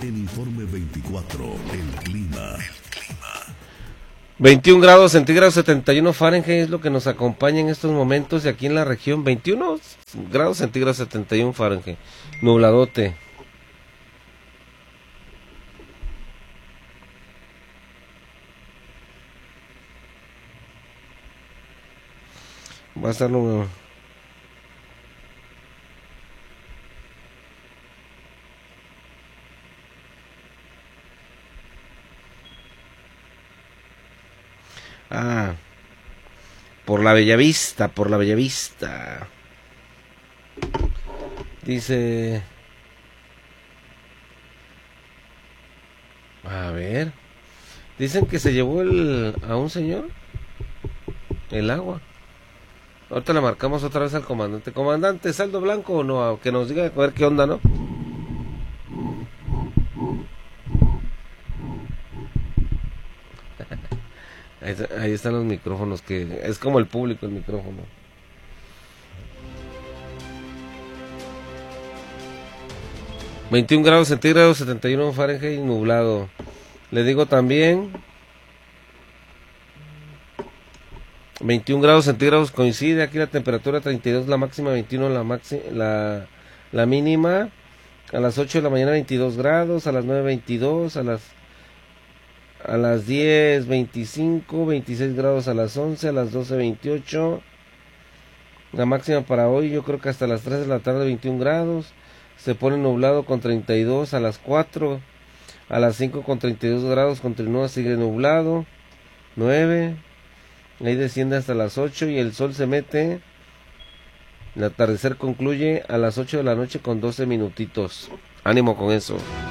En Informe 24, el clima. 21 grados centígrados, 71 Fahrenheit es lo que nos acompaña en estos momentos y aquí en la región, 21 grados centígrados, 71 Fahrenheit, nubladote. Va a estar nublado. Ah, por la Bellavista, por la Bellavista. Dice... A ver. Dicen que se llevó a un señor el agua. Ahorita le marcamos otra vez al comandante. Comandante, ¿saldo blanco o no? Que nos diga a ver qué onda, ¿no? Ahí están los micrófonos, que es como el público el micrófono. ...21 grados centígrados, 71 Fahrenheit, nublado. Le digo también... 21 grados centígrados, coincide aquí la temperatura, 32 la máxima, 21 la mínima. A las 8 de la mañana 22 grados, a las 9 22, a las 10 25, 26 grados a las 11, a las 12 28. La máxima para hoy yo creo que hasta las 3 de la tarde 21 grados. Se pone nublado con 32 a las 4, a las 5 con 32 grados, continúa, sigue nublado, 9, ahí desciende hasta las 8 y el sol se mete, el atardecer concluye a las 8 de la noche con 12 minutitos, ánimo con eso.